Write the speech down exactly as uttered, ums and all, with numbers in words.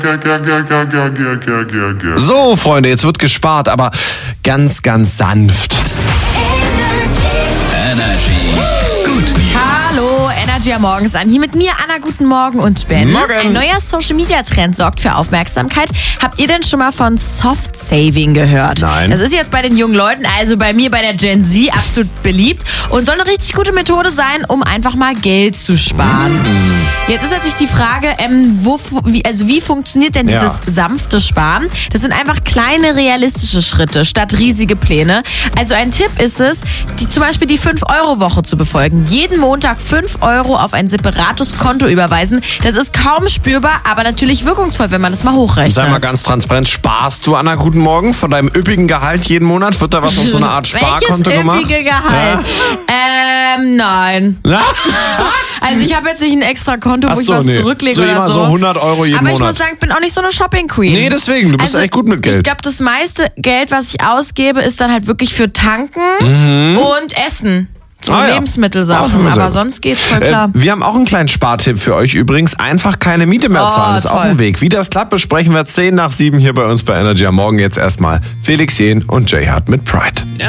So, Freunde, jetzt wird gespart, aber ganz, ganz sanft. Energy. Good News. Hallo, Energy am Morgens an. Hier mit mir, Anna, guten Morgen und Ben. Morgen. Ein neuer Social-Media-Trend sorgt für Aufmerksamkeit. Habt ihr denn schon mal von Soft Saving gehört? Nein. Das ist jetzt bei den jungen Leuten, also bei mir, bei der Gen Z, absolut beliebt und soll eine richtig gute Methode sein, um einfach mal Geld zu sparen. Mm. Jetzt ist natürlich die Frage, ähm, wo, wie, also wie funktioniert denn dieses Ja. sanfte Sparen? Das sind einfach kleine, realistische Schritte statt riesige Pläne. Also ein Tipp ist es, die, zum Beispiel die fünf Euro Woche zu befolgen. Jeden Montag fünf Euro auf ein separates Konto überweisen. Das ist kaum spürbar, aber natürlich wirkungsvoll, wenn man das mal hochrechnet. Sag mal ganz transparent, sparst du, Anna, guten Morgen, von deinem üppigen Gehalt jeden Monat? Wird da was auf so eine Art Sparkonto Welches gemacht? üppige Gehalt? Ähm, nein. Also ich habe jetzt nicht ein extra Konto, wo Ach ich so, was nee. zurücklege So oder immer so. so hundert Euro jeden Aber ich Monat. muss sagen, ich bin auch nicht so eine Shopping-Queen. Nee, deswegen, du bist echt gut mit Geld. Ich glaube, das meiste Geld, was ich ausgebe, ist dann halt wirklich für Tanken und Essen. So Ah, ja. Lebensmittelsachen, Ah, sehr aber gut. sonst geht's voll klar. Äh, wir haben auch einen kleinen Spartipp für euch übrigens. Einfach keine Miete mehr Oh, zahlen. Das ist auch toll. ein Weg. Wie das klappt, besprechen wir zehn nach sieben hier bei uns bei Energy am Morgen. Jetzt erstmal Felix Jähn und Jay Hart mit Pride.